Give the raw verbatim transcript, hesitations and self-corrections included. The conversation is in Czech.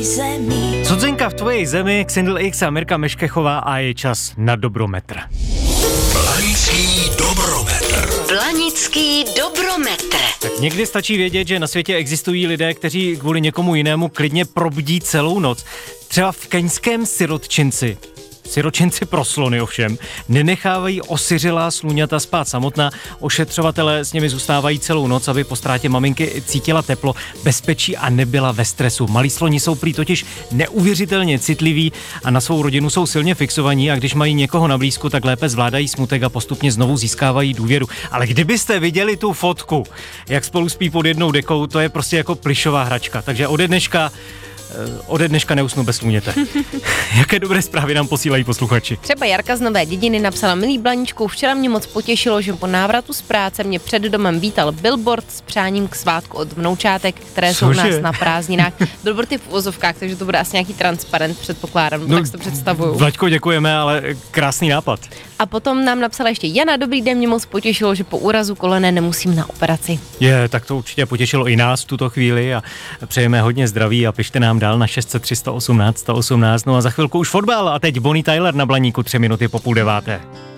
zemi. Cudzinka v tvojej zemi, Xindl X a Mirka Meškechová a je čas na dobrometr. Blanický dobrometr. Blanický dobrometr. Tak někdy stačí vědět, že na světě existují lidé, kteří kvůli někomu jinému klidně probdí celou noc. Třeba v keňském sirotčinci. Siročinci pro slony ovšem nenechávají osiřelá sluňata spát samotná. Ošetřovatelé s nimi zůstávají celou noc, aby po ztrátě maminky cítila teplo, bezpečí a nebyla ve stresu. Malí sloni jsou prý totiž neuvěřitelně citliví a na svou rodinu jsou silně fixovaní a když mají někoho na blízku, tak lépe zvládají smutek a postupně znovu získávají důvěru. Ale kdybyste viděli tu fotku, jak spolu spí pod jednou dekou, to je prostě jako plyšová hračka. Takže ode dneška Ode dneška neusnu bez sluněte. Jaké dobré zprávy nám posílají posluchači? Třeba Jarka z Nové Dědiny napsala: milý Blaničku, včera mě moc potěšilo, že po návratu z práce mě před domem vítal billboard s přáním k svátku od vnoučátek, které jsou u nás na prázdninách. Billboard je v uvozovkách, takže to bude asi nějaký transparent, předpokládám, no, tak si to představuju. Vlaďko, děkujeme, ale krásný nápad. A potom nám napsala ještě Jana: dobrý den, mě moc potěšilo, že po úrazu kolene nemusím na operaci. Je, tak to určitě potěšilo i nás v tuto chvíli a přejeme hodně zdraví a pište nám dál na šest set tři sto osmnáct sto osmnáct. No a za chvilku už fotbal a teď Bonnie Tyler na Blaníku tři minuty po půl deváté.